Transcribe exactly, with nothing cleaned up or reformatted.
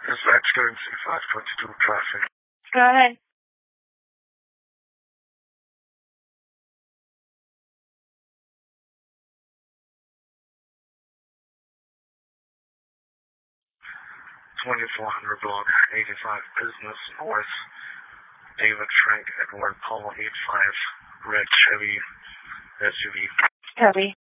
Dispatch currency five twenty-two traffic. Go ahead. twenty-four hundred block, eighty-five Business North, David Frank Edward Paul eighty-five, red Chevy S U V. Copy.